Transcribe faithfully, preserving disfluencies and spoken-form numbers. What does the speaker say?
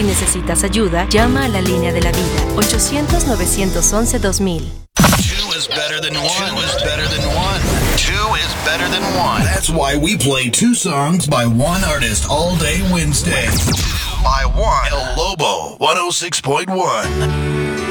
Si necesitas ayuda, llama a la línea de la vida, ochocientos, novecientos once, dos mil. Two is better than one. Two is better than one. Two is better than one. That's why we play two songs by one artist all day Wednesday. By one. El Lobo, one oh six point one.